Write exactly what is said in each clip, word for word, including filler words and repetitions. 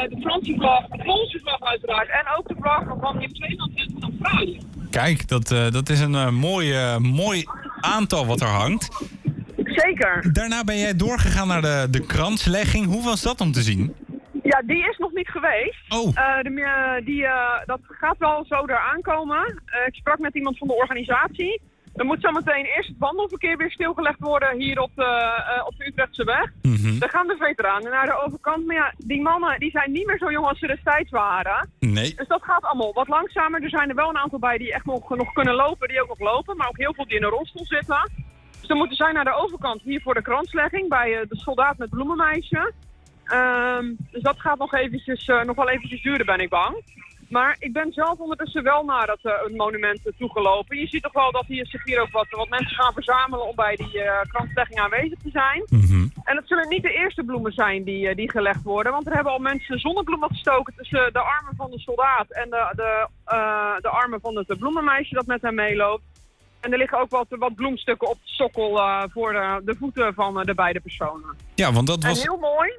de Franse vlag, de Poolse vlag uiteraard. En ook de vlag van Nieuw-Zeeland en van Australië. Kijk, dat, uh, dat is een uh, mooi, uh, mooi aantal wat er hangt. Zeker. Daarna ben jij doorgegaan naar de, de kranslegging. Hoe was dat om te zien? Ja, die is nog niet geweest. Oh. Uh, de, die, uh, dat gaat wel zo eraan komen. Uh, ik sprak met iemand van de organisatie. Er moet zometeen eerst het wandelverkeer weer stilgelegd worden hier op de, uh, op de Utrechtse weg. Mm-hmm. Dan gaan de veteranen naar de overkant. Maar ja, die mannen die zijn niet meer zo jong als ze destijds waren. Nee. Dus dat gaat allemaal wat langzamer. Er zijn er wel een aantal bij die echt nog, nog kunnen lopen, die ook nog lopen. Maar ook heel veel die in een rolstoel zitten. Dus dan moeten zij naar de overkant hier voor de kranslegging bij uh, de soldaat met bloemenmeisje. Um, dus dat gaat nog, eventjes, uh, nog wel eventjes duren, ben ik bang. Maar ik ben zelf ondertussen wel naar dat uh, het monument uh, toegelopen. Je ziet toch wel dat hier zich hier ook wat, wat mensen gaan verzamelen om bij die uh, kranslegging aanwezig te zijn. Mm-hmm. En het zullen niet de eerste bloemen zijn die, uh, die gelegd worden. Want er hebben al mensen zonnebloemen gestoken tussen de armen van de soldaat en de, de, uh, de armen van het bloemenmeisje dat met hem meeloopt. En er liggen ook wat, wat bloemstukken op de sokkel uh, voor de, de voeten van uh, de beide personen. Ja, want dat was... En heel mooi.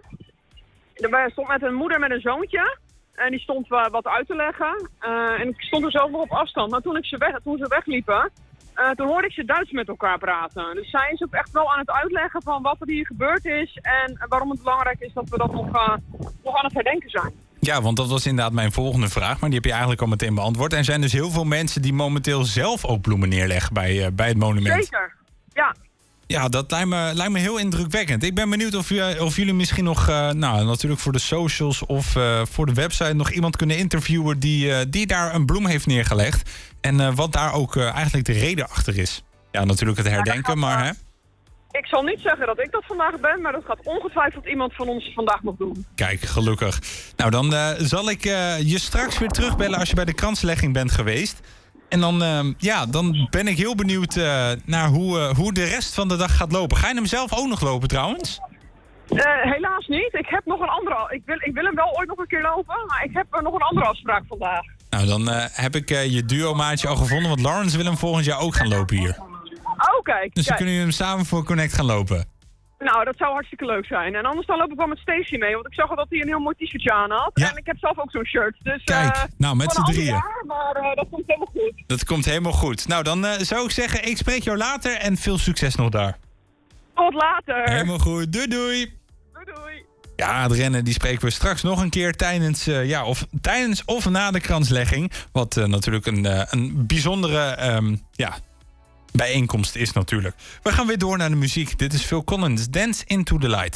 Er stond met een moeder met een zoontje. En die stond uh, wat uit te leggen. Uh, en ik stond er zelf nog op afstand. Maar toen, ik ze, weg, toen ze wegliepen, uh, toen hoorde ik ze Duits met elkaar praten. Dus zij is ook echt wel aan het uitleggen van wat er hier gebeurd is. En waarom het belangrijk is dat we dat nog, uh, nog aan het herdenken zijn. Ja, want dat was inderdaad mijn volgende vraag. Maar die heb je eigenlijk al meteen beantwoord. Er zijn dus heel veel mensen die momenteel zelf ook bloemen neerleggen bij, uh, bij het monument. Zeker, ja. Ja, dat lijkt me, lijkt me heel indrukwekkend. Ik ben benieuwd of, u, of jullie misschien nog, uh, nou natuurlijk voor de socials of uh, voor de website nog iemand kunnen interviewen die, uh, die daar een bloem heeft neergelegd. En uh, wat daar ook uh, eigenlijk de reden achter is. Ja, natuurlijk het herdenken, ja, maar hè. Ik zal niet zeggen dat ik dat vandaag ben, maar dat gaat ongetwijfeld iemand van ons vandaag nog doen. Kijk, gelukkig. Nou, dan uh, zal ik uh, je straks weer terugbellen als je bij de kranslegging bent geweest. En dan, uh, ja, dan ben ik heel benieuwd uh, naar hoe, uh, hoe de rest van de dag gaat lopen. Ga je hem zelf ook nog lopen trouwens? Uh, helaas niet. Ik heb nog een andere... Ik wil, ik wil hem wel ooit nog een keer lopen, maar ik heb uh, nog een andere afspraak vandaag. Nou, dan uh, heb ik uh, je duo-maatje al gevonden, want Lawrence wil hem volgend jaar ook gaan lopen hier. Oh, kijk. Dus dan kijk. kunnen jullie hem samen voor Connect gaan lopen. Nou, dat zou hartstikke leuk zijn. En anders dan loop ik wel met Stacey mee, want ik zag al dat hij een heel mooi t-shirtje aan had. Ja. En ik heb zelf ook zo'n shirt. Dus, Kijk, uh, nou met z'n drieën. Jaar, maar uh, dat komt helemaal goed. Dat komt helemaal goed. Nou, dan uh, zou ik zeggen, ik spreek jou later en veel succes nog daar. Tot later. Helemaal goed. Doei doei. Doei doei. Ja, het rennen die spreken we straks nog een keer tijdens, uh, ja, of, tijdens of na de kranslegging. Wat uh, natuurlijk een, uh, een bijzondere um, ja, bijeenkomst is natuurlijk. We gaan weer door naar de muziek. Dit is Phil Collins, Dance into the Light.